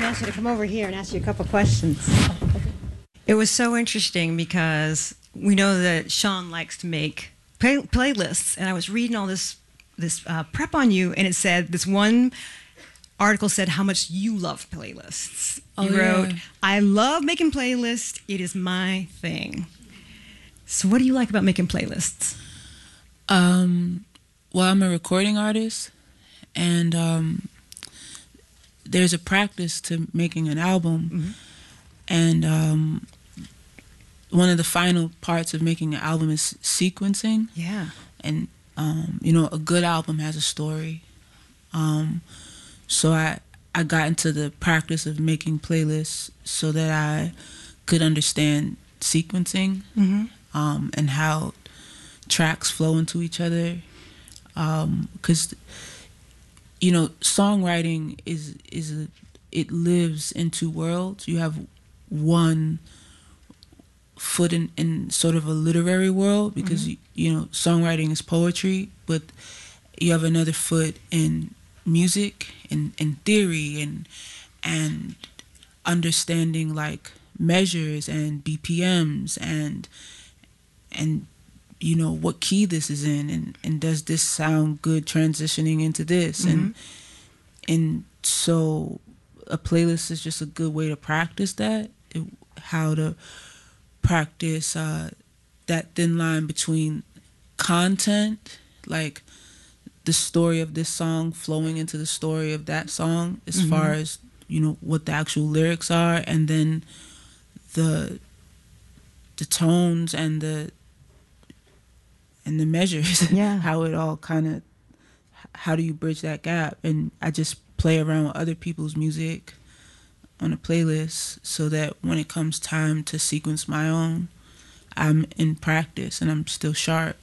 ask you to come over here and ask you a couple questions. It was so interesting because we know that Sean likes to make playlists, and I was reading all this prep on you, and it said this one article said how much you love playlists. You wrote, "I love making playlists. It is my thing." So what do you like about making playlists? Well, I'm a recording artist, and there's a practice to making an album, and one of the final parts of making an album is sequencing. Yeah. And a good album has a story. So I got into the practice of making playlists so that I could understand sequencing, and how tracks flow into each other. Because songwriting it lives in two worlds. You have one foot in sort of a literary world, because songwriting is poetry, but you have another foot in music and theory and understanding like measures and BPMs and what key this is in, and does this sound good transitioning into this, and so a playlist is just a good way to practice that, how to practice that thin line between content, like the story of this song flowing into the story of that song, as far as what the actual lyrics are, and then the tones and the measures, how it all how do you bridge that gap? And I just play around with other people's music on a playlist so that when it comes time to sequence my own, I'm in practice and I'm still sharp.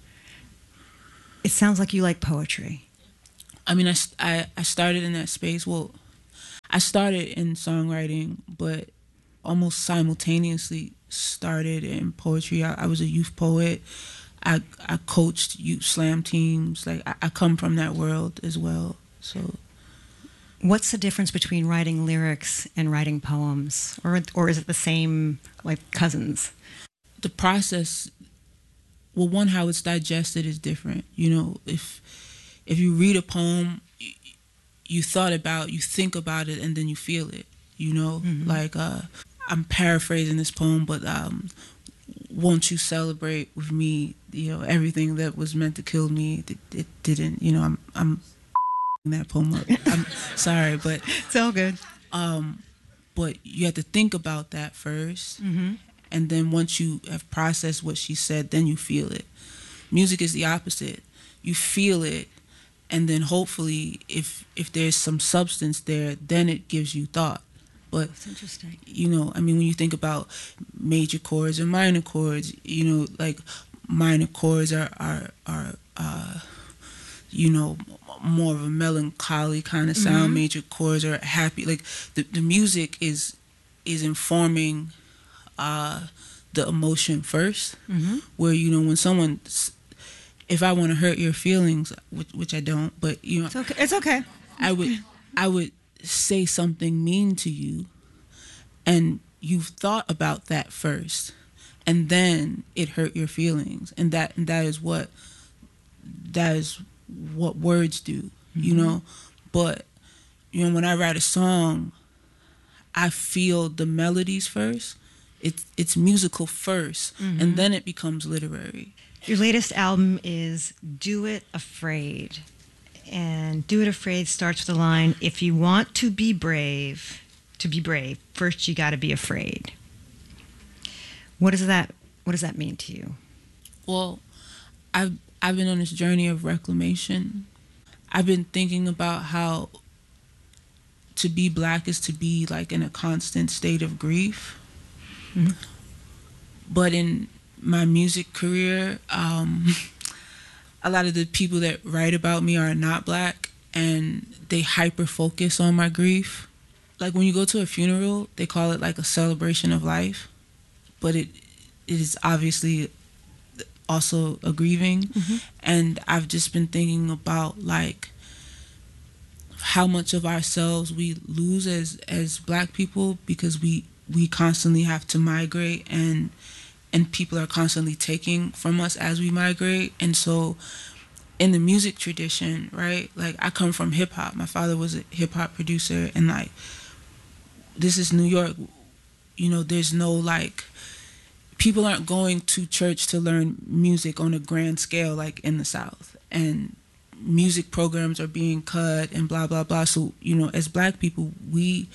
It sounds like you like poetry. I mean, I started in that space. Well, I started in songwriting, but almost simultaneously started in poetry. I was a youth poet. I coached youth slam teams. Like I come from that world as well. So, what's the difference between writing lyrics and writing poems, or is it the same, like cousins? The process, well, one, how it's digested is different. If you read a poem, you think about it, and then you feel it. Like I'm paraphrasing this poem, but won't you celebrate with me? Everything that was meant to kill me, it didn't. I'm that poem up. I'm sorry, but it's all good. But you have to think about that first, and then once you have processed what she said, then you feel it. Music is the opposite. You feel it, and then hopefully, if there's some substance there, then it gives you thought. But that's interesting. I mean, when you think about major chords and minor chords, like minor chords are more of a melancholy kind of sound. Major chords are happy. Like the music is informing the emotion first. Where when someone, if I want to hurt your feelings, which I don't, but it's okay. It's okay. I would say something mean to you, and you've thought about that first, and then it hurt your feelings, and that is what words do, But when I write a song, I feel the melodies first. It's musical first, and then it becomes literary. Your latest album is Do It Afraid. And Do It Afraid starts with the line, "If you want to be brave, first you got to be afraid." What does that mean to you? Well, I've been on this journey of reclamation. I've been thinking about how to be Black is to be like in a constant state of grief. But in my music career, a lot of the people that write about me are not Black, and they hyper focus on my grief. Like when you go to a funeral, they call it like a celebration of life, but it is obviously also a grieving. And I've just been thinking about like how much of ourselves we lose as Black people because we constantly have to migrate, and people are constantly taking from us as we migrate. And so in the music tradition, right, like I come from hip hop. My father was a hip hop producer, and like this is New York. You know, there's no like, people aren't going to church to learn music on a grand scale like in the South, and music programs are being cut and blah blah blah. So, you know, as Black people, we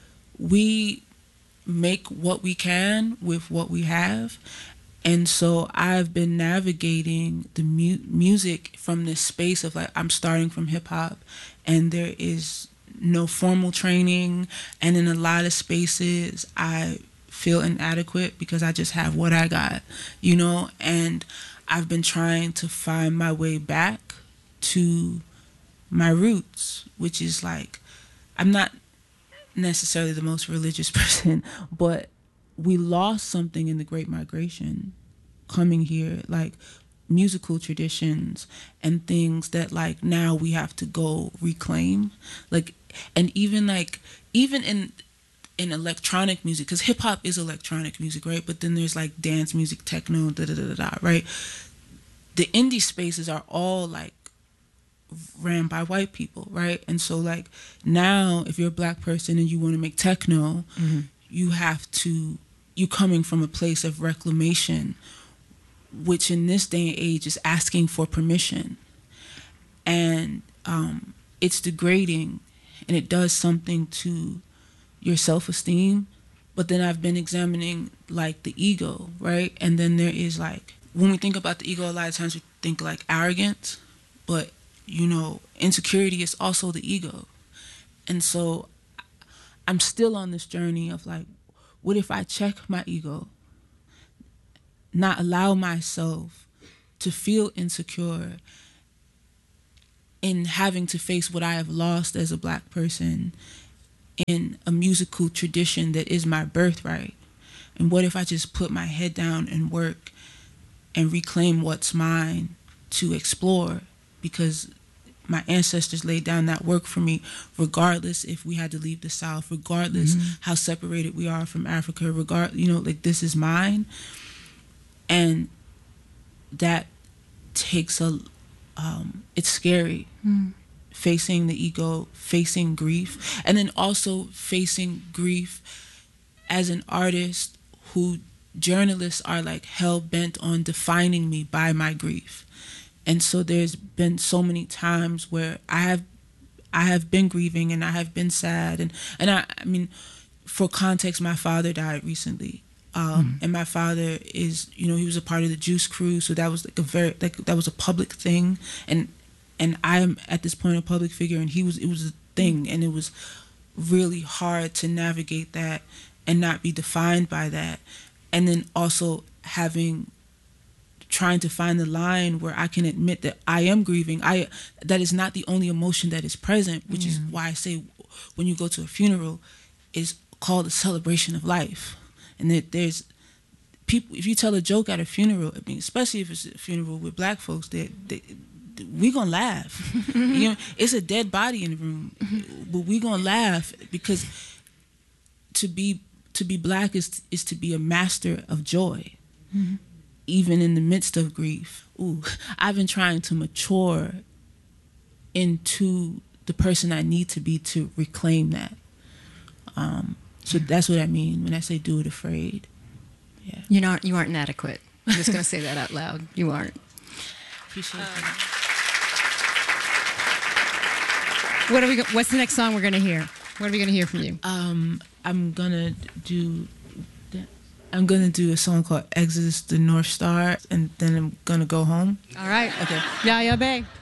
make what we can with what we have. And so I've been navigating the music from this space of like, I'm starting from hip hop, and there is no formal training, and in a lot of spaces I feel inadequate because I just have what I got, you know. And I've been trying to find my way back to my roots, which is like, I'm not necessarily the most religious person, but we lost something in the Great Migration coming here, like musical traditions and things that like now we have to go reclaim. Like, and even in electronic music, because hip hop is electronic music, right? But then there's like dance music, techno, right? The indie spaces are all like ran by white people, right? And so like now if you're a Black person and you want to make techno, you're coming from a place of reclamation, which in this day and age is asking for permission. And it's degrading, and it does something to your self-esteem. But then I've been examining like the ego, right? And then there is like, when we think about the ego, a lot of times we think like arrogance, but you know, insecurity is also the ego. And so I'm still on this journey of like, what if I check my ego, not allow myself to feel insecure in having to face what I have lost as a Black person in a musical tradition that is my birthright? And what if I just put my head down and work and reclaim what's mine to explore? Because my ancestors laid down that work for me, regardless if we had to leave the South, regardless how separated we are from Africa, you know, like this is mine. And that takes it's scary, facing the ego, facing grief, and then also facing grief as an artist who journalists are like hell-bent on defining me by my grief. And so there's been so many times where I have been grieving, and I have been sad, and I mean, for context, my father died recently, and my father is, you know, he was a part of the Juice Crew, so that was like that was a public thing, and I am at this point a public figure, and it was a thing, and it was really hard to navigate that and not be defined by that, and then also trying to find the line where I can admit that I am grieving. That is not the only emotion that is present, which is why I say when you go to a funeral, is called a celebration of life. And that there's people, if you tell a joke at a funeral, I mean, especially if it's a funeral with Black folks, we gonna laugh. You know, it's a dead body in the room, but we gonna laugh, because to be Black is to be a master of joy. Even in the midst of grief. I've been trying to mature into the person I need to be to reclaim that. So that's what I mean when I say do it afraid. Yeah. You aren't inadequate. I'm just going to say that out loud. You aren't. Appreciate that. What's the next song we're going to hear? What are we going to hear from you? I'm gonna do a song called Exodus the North Star, and then I'm gonna go home. All right. Okay. Yaya Bay.